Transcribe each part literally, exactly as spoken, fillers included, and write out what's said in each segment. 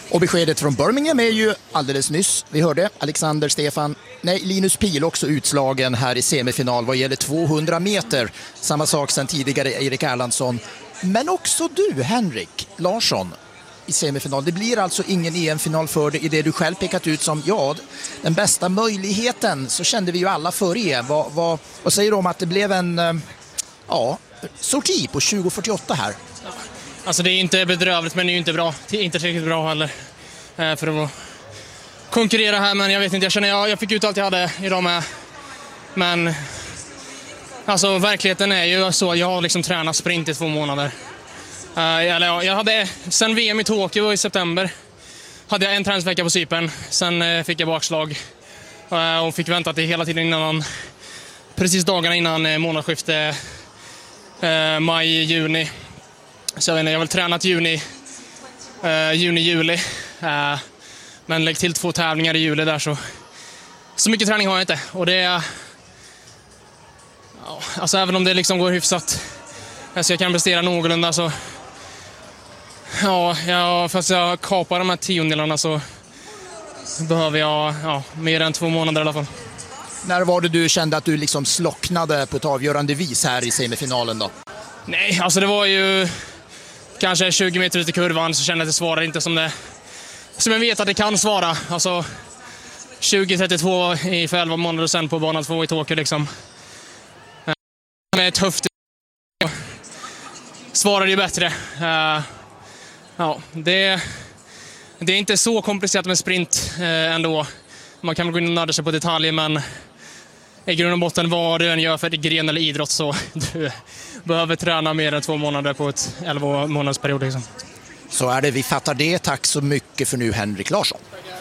Och beskedet från Birmingham är ju alldeles nyss. Vi hörde Alexander Stefan, nej Linus Pihl också utslagen här i semifinal vad gäller tvåhundra meter. Samma sak sedan tidigare Erik Erlandsson. Men också du Henrik Larsson i semifinal. Det blir alltså ingen E M-final för dig i det du själv pekat ut som ja, den bästa möjligheten. Så kände vi ju alla för er. Vad, vad, vad säger du om att det blev en ja, sorti på tjugo fyrtioåtta här? Alltså det är inte bedrövligt men det är ju inte bra. Det är inte tillräckligt bra heller för att konkurrera här. Men jag vet inte, jag känner jag, jag fick ut allt jag hade idag med. Men alltså verkligheten är ju så, jag har liksom tränat sprint i två månader. Uh, eller ja, jag hade, sen V M i Tokyo i september hade jag en träningsvecka på Cypern. Sen uh, fick jag bakslag uh, och fick vänta till hela tiden innan, precis dagarna innan uh, månadsskifte uh, maj-juni. Så jag vet inte, jag har väl tränat juni, uh, juni-juli. Uh, men lägg till två tävlingar i juli där så så mycket träning har jag inte. Och det är uh, alltså även om det liksom går hyfsat så jag kan prestera någorlunda så ja, ja fast jag kapar de här tiondelarna så behöver jag ja, mer än två månader i alla fall. När var det du kände att du liksom slocknade på ett avgörande vis här i semifinalen då? Nej, alltså det var ju kanske tjugo meter ut i kurvan så kände jag att det svarade inte som det som jag vet att det kan svara. Alltså tjugo trettiotvå i för elva månader och sen på bana två i Tokyo liksom. Med ett höft svarade ju bättre. Uh, ja, det, det är inte så komplicerat med sprint uh, ändå. Man kan väl gå in och nörda sig på detaljer, men i grund och botten vad du än gör för gren eller idrott så du behöver träna mer än två månader på ett elva månaders period. Liksom. Så är det, vi fattar det. Tack så mycket för nu Henrik Larsson.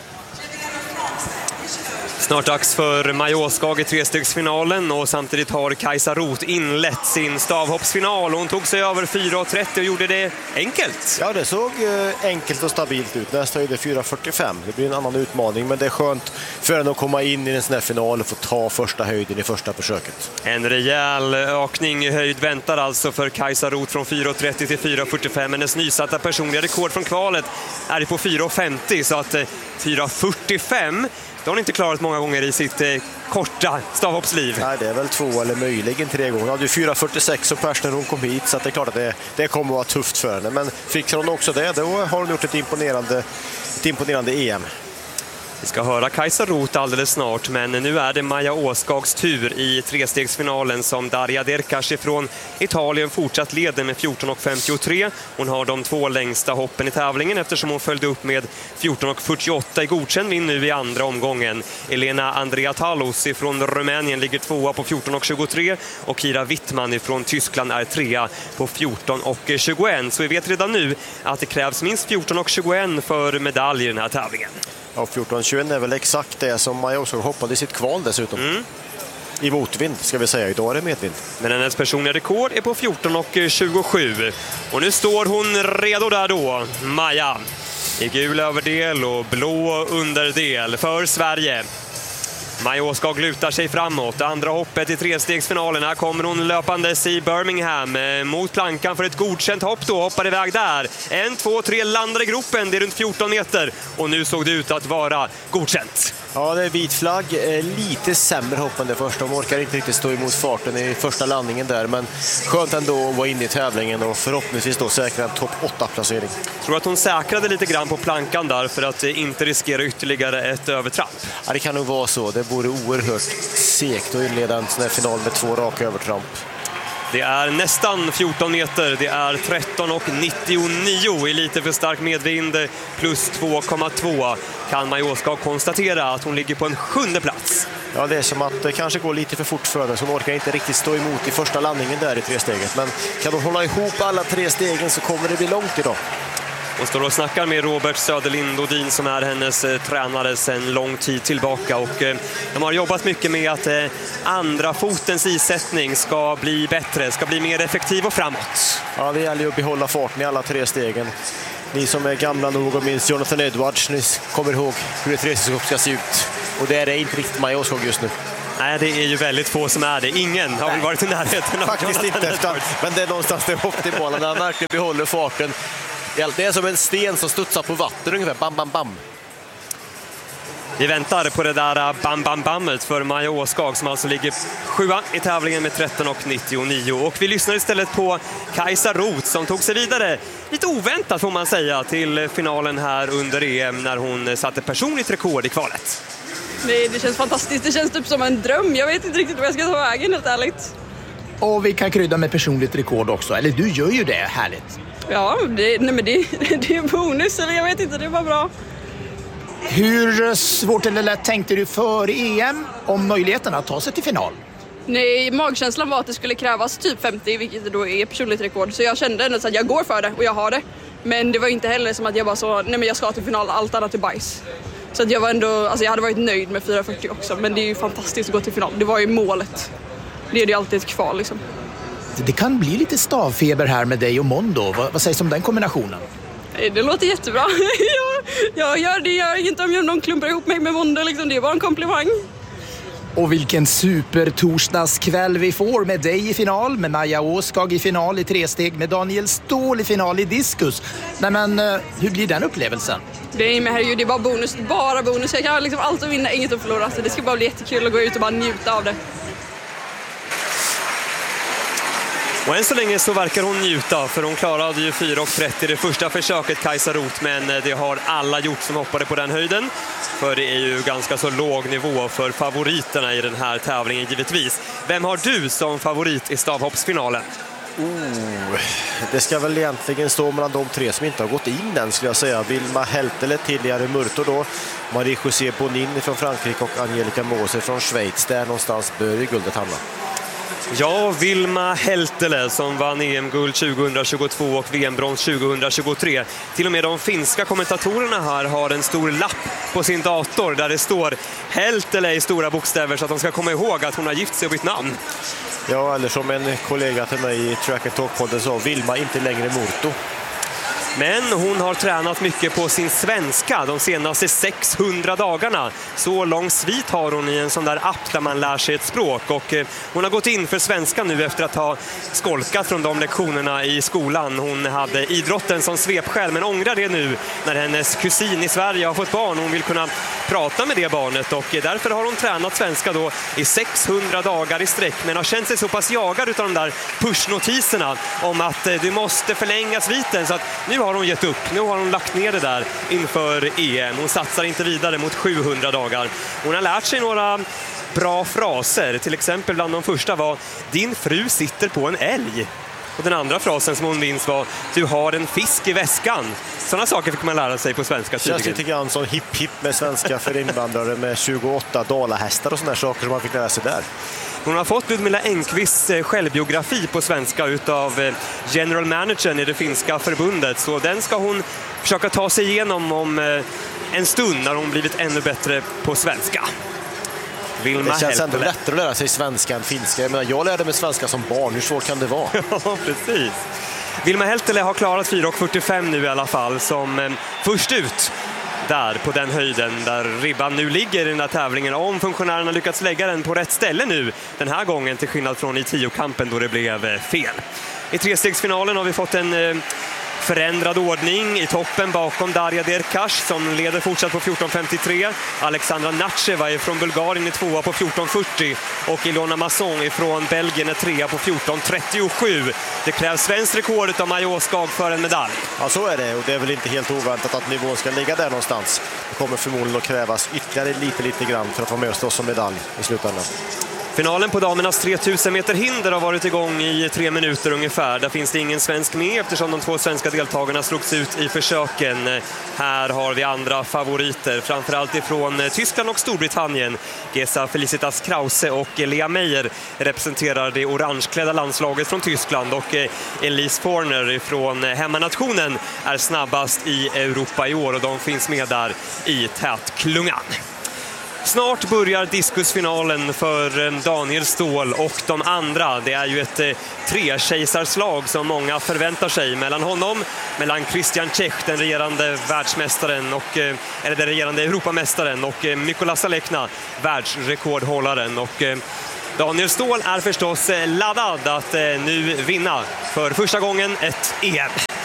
Snart dags för Maja Åskag i trestegsfinalen och samtidigt har Kajsa Roth inlett sin stavhoppsfinal. Hon tog sig över fyra trettio och gjorde det enkelt. Ja, det såg enkelt och stabilt ut. Nästa är det fyra fyrtiofem. Det blir en annan utmaning, men det är skönt för henne att komma in i en sån här final och få ta första höjden i första försöket. En rejäl ökning i höjd väntar alltså för Kajsa Roth från fyra trettio till fyra fyrtiofem. Hennes nysatta personliga rekord från kvalet är på fyra femtio, så att fyra fyrtiofem det har hon inte klarat många gånger i sitt eh, korta stavhoppsliv. Nej, det är väl två eller möjligen tre gånger. Hon hade ju fyra fyrtiosex och pers när hon kom hit, så att det är klart att det, det kommer att vara tufft för henne. Men fixar hon också det, då har hon gjort ett imponerande, ett imponerande E M. Vi ska höra Kajsa Roth alldeles snart, men nu är det Maja Åskags tur i trestegsfinalen som Darja Derkash från Italien fortsatt leder med fjorton femtiotre. Hon har de två längsta hoppen i tävlingen eftersom hon följde upp med fjorton fyrtioåtta i godkänd vinn nu i andra omgången. Elena Andreatalos från Rumänien ligger tvåa på fjorton tjugotre och Kira Wittmann från Tyskland är trea på fjorton tjugoett. Så vi vet redan nu att det krävs minst fjorton tjugoett för medalj i den här tävlingen. Ja, fjorton tjugoett är väl exakt det som Maja Åskag hoppade i sitt kval dessutom. Mm. I motvind ska vi säga, idag är det medvind. Men hennes personliga rekord är på fjorton tjugosju. Och nu står hon redo där då, Maja. I gul överdel och blå underdel för Sverige. Maja Åskag lutar sig framåt. Andra hoppet i trestegsfinalen. Här kommer hon löpandes i Birmingham mot plankan för ett godkänt hopp då. Hoppar iväg där. En, två, tre landar i gropen. Det är runt fjorton meter. Och nu såg det ut att vara godkänt. Ja, det är vit flagg. Lite sämre hopp än det första. De orkar inte riktigt stå emot farten i första landningen där. Men skönt ändå att vara inne i tävlingen och förhoppningsvis då säkra en topp åtta placering. Jag tror att hon säkrade lite grann på plankan där för att inte riskera ytterligare ett övertramp. Ja, det kan nog vara så. Det vore oerhört segt att inleda en sån här final med två raka övertramp. Det är nästan fjorton meter, det är tretton nittionio i lite för stark medvind plus två komma två. Kan Maja Åskag konstatera att hon ligger på en sjunde plats. Ja, det är som att det kanske går lite för fort för henne, så hon orkar inte riktigt stå emot i första landningen där i tre steget. Men kan hon hålla ihop alla tre stegen så kommer det bli långt idag. Och står och snackar med Robert Söderlind Odin som är hennes eh, tränare sedan lång tid tillbaka. Och eh, de har jobbat mycket med att eh, andra fotens isättning ska bli bättre, ska bli mer effektiv och framåt. Ja, det gäller ju att behålla farten i alla tre stegen. Ni som är gamla nog och minns Jonathan Edwards, ni kommer ihåg hur ett trestegshopp ska se ut. Och det är det inte riktigt Maja Åskag just nu. Nej, det är ju väldigt få som är det. Ingen har väl varit i närheten av faktiskt inte, efter, men det är någonstans det optimala när han verkligen behåller farten. Det är som en sten som studsar på vatten ungefär. Bam, bam, bam. Vi väntar på det där bam bam bammet för Maja Åskag som alltså ligger sjua i tävlingen med tretton och nittionio. Och vi lyssnar istället på Kajsa Roth som tog sig vidare lite oväntat får man säga till finalen här under E M när hon satte personligt rekord i kvalet. Nej, det känns fantastiskt. Det känns typ som en dröm. Jag vet inte riktigt vad jag ska ta vägen, helt ärligt. Och vi kan krydda med personligt rekord också. Eller du gör ju det, härligt. Ja, det, nej men det, det är en bonus. Eller jag vet inte, det är bara bra. Hur svårt eller lätt tänkte du för E M om möjligheten att ta sig till final? Nej, magkänslan var att det skulle krävas typ femtio, vilket då är personligt rekord. Så jag kände ändå att jag går för det och jag har det. Men det var inte heller som att jag bara så, nej men jag ska till final, allt annat är bajs. Så att jag var ändå, alltså jag hade varit nöjd med fyra fyrtio också. Men det är ju fantastiskt att gå till final. Det var ju målet. Det är ju alltid ett kval liksom. Det kan bli lite stavfeber här med dig och Mondo. Vad, vad sägs om den kombinationen? Det låter jättebra. jag, jag gör det, jag gör inte om någon klumpar ihop mig med Mondo. Liksom. Det är bara en komplimang. Och vilken supertorsdagskväll vi får med dig i final, med Maja Åskag i final i tresteg, med Daniel Ståhl i final i diskus. Nej men, hur blir den upplevelsen? Det är, men herregud, det är bara bonus, bara bonus. Jag kan liksom allt att vinna, inget att förlora. Så det ska bara bli jättekul att gå ut och bara njuta av det. Och än så länge så verkar hon njuta, för hon klarade ju fyra trettio det första försöket, Kajsa Roth, men det har alla gjort som hoppade på den höjden. För det är ju ganska så låg nivå för favoriterna i den här tävlingen givetvis. Vem har du som favorit i stavhoppsfinalen? Oh, det ska väl egentligen stå mellan de tre som inte har gått in den, skulle jag säga. Vilma Heltele, Tiljare Murto då, Marie-José Bonin från Frankrike och Angelica Moser från Schweiz. Där någonstans bör ju guldet hamna. Ja, Vilma Heltele som vann E M-guld tjugohundratjugotvå och V M-brons tjugohundratjugotre. Till och med de finska kommentatorerna här har en stor lapp på sin dator där det står Heltele i stora bokstäver så att de ska komma ihåg att hon har gift sig och bytt namn. Ja, eller som en kollega till mig i Track and Talk-podden sa, Vilma inte längre Murto. Men hon har tränat mycket på sin svenska de senaste sexhundra dagarna. Så lång svit har hon i en sån där app där man lär sig ett språk. Och hon har gått in för svenska nu efter att ha skolkat från de lektionerna i skolan. Hon hade idrotten som svepskäl men ångrar det nu när hennes kusin i Sverige har fått barn. Hon vill kunna prata med det barnet och därför har hon tränat svenska då i sexhundra dagar i sträck. Men har känt sig så pass jagad utav de där pushnotiserna om att du måste förlänga sviten, så att nu har hon gett upp. Nu har hon lagt ner det där inför E M. Hon satsar inte vidare mot sjuhundra dagar. Hon har lärt sig några bra fraser. Till exempel bland de första var din fru sitter på en älg. Och den andra frasen som hon minns var du har en fisk i väskan. Sådana saker fick man lära sig på svenska tydligen. Känns lite grann som hipp-hipp med svenska för invandrare med tjugoåtta dalahästar och sådana saker som man fick lära sig där. Hon har fått Ludmila Engqvists självbiografi på svenska utav general managern i det finska förbundet. Så den ska hon försöka ta sig igenom om en stund när hon blivit ännu bättre på svenska. Vilma det känns Heltele. Ändå lättare att lära sig svenska än finska. Jag menar, jag lärde mig svenska som barn. Hur svårt kan det vara? Ja, precis. Vilma Heltele har klarat fyra fyrtiofem nu i alla fall som eh, först ut där på den höjden där ribban nu ligger i den här tävlingen. Om funktionärerna lyckats lägga den på rätt ställe nu den här gången till skillnad från i tio-kampen då det blev eh, fel. I trestegsfinalen har vi fått en eh, förändrad ordning i toppen bakom Darja Derkash som leder fortsatt på fjorton femtiotre. Alexandra Natcheva är från Bulgarien i tvåa på fjorton fyrtio och Ilona Masson är från Belgien är trea på fjorton trettiosju. Det krävs svensk rekord av Maja Åskag för en medalj. Ja, så är det, och det är väl inte helt oväntat att nivån ska ligga där någonstans. Det kommer förmodligen att krävas ytterligare lite lite grann för att få med oss som medalj i slutändan. Finalen på damernas tre tusen meter hinder har varit igång i tre minuter ungefär. Där finns det ingen svensk med eftersom de två svenska deltagarna slogs ut i försöken. Här har vi andra favoriter, framförallt ifrån Tyskland och Storbritannien. Gesa Felicitas Krause och Lea Meyer representerar det orangeklädda landslaget från Tyskland och Elise Forner från hemmanationen är snabbast i Europa i år och de finns med där i tätklungan. Snart börjar diskusfinalen för Daniel Ståhl och de andra. Det är ju ett eh, tre-kejsarslag som många förväntar sig mellan honom, mellan Christian Czech, den regerande världsmästaren och, eh, eller den regerande Europamästaren och eh, Mykola Salekna, världsrekordhållaren. Och eh, Daniel Ståhl är förstås eh, laddad att eh, nu vinna för första gången ett E M.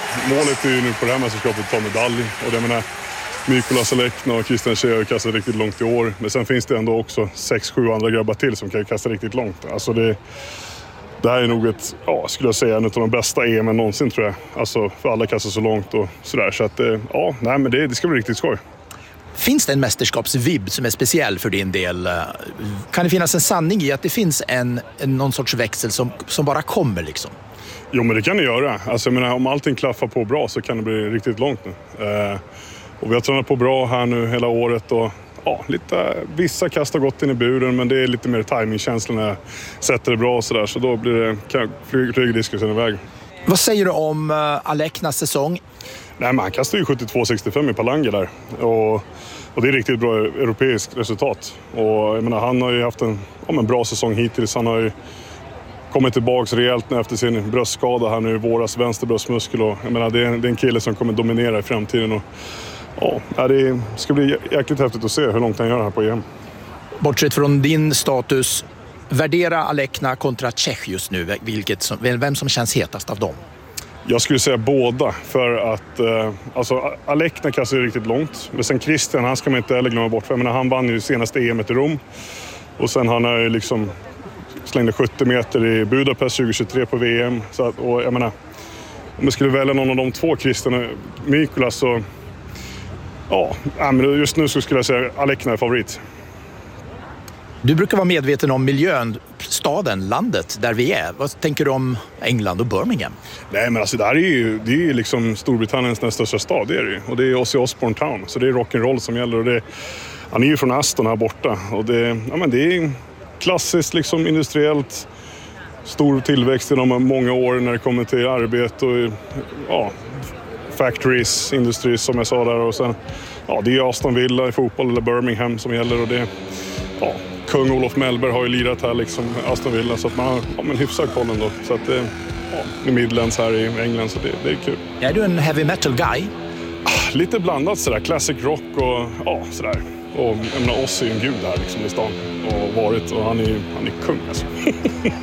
målet är ju nu på det här mästerskapet att ta medalj. Och jag menar, Mykolas Alekna och Christian Tjej har kastat riktigt långt i år. Men sen finns det ändå också sex sju andra grabbar till som kan kasta riktigt långt. Alltså det, det här är nog ett, ja, skulle jag säga, en av de bästa E M någonsin tror jag. Alltså för alla kastar så långt och sådär. Så att, ja, nej men det, det ska bli riktigt skoj. Finns det en mästerskapsvibb som är speciell för din del? Kan det finnas en sanning i att det finns en, en någon sorts växel som, som bara kommer liksom? Jo, men det kan det göra. Alltså, jag menar, om allting klaffar på bra så kan det bli riktigt långt nu. Eh, och vi har tränat på bra här nu hela året. Och, ja, lite, vissa kast har gått in i buren, men det är lite mer timingkänsla när jag sätter det bra och sådär. Så då blir det, kan flyger diskusen iväg. Vad säger du om uh, Aleknas säsong? Nej, men han kastar ju sjuttiotvå sextiofem i Palanga där. Och, och det är riktigt bra europeiskt resultat. Och jag menar, han har ju haft en, ja, en bra säsong hittills. Han har ju kommit tillbaka rejält efter sin bröstskada här nu i våras, vänster bröstmuskel. Och jag menar, det, är, det är en kille som kommer dominera i framtiden. Och, ja, det ska bli jäkligt häftigt att se hur långt han gör här på E M. Bortsett från din status, värdera Alekna kontra Čech just nu. Vilket som, vem som känns hetast av dem? Jag skulle säga båda, för att eh, alltså, Alekna kastar ju riktigt långt. Men sen Christian, han ska man inte heller glömma bort. För jag menar, han vann ju senaste E M i Rom. Och sen han har ju liksom slängde sjuttio meter i Budapest tjugohundratjugotre på V M. Så att, och jag menar, om jag skulle välja någon av de två, Christian och Mykolas, så ja, men just nu så skulle jag säga Alekna är favorit. Du brukar vara medveten om miljön, staden, landet där vi är. Vad tänker du om England och Birmingham? Nej, men alltså det här är ju, det är ju liksom Storbritanniens nästa största stad, det är det ju. Och det är Ozzy Osbourne Town, så det är rock'n'roll som gäller. Och det, han är ju från Aston här borta. Och det, ja, men det är klassiskt liksom industriellt, stor tillväxt inom många år när det kommer till arbete och ja, factories, industries som jag sa där. Och sen, ja, det är Aston Villa i fotboll eller Birmingham som gäller. Och det, ja, kung Olof Mellberg har ju lirat här liksom, Aston Villa, så att man har ja, men hyfsad koll ändå. Så att det, ja, i Midlands här i England, så det, det är kul. Är du en heavy metal guy? Ah, lite blandat sådär, classic rock och ja, sådär. Och jag menar, Ozzy är en gud här liksom i stan och varit, och han är, han är kung alltså.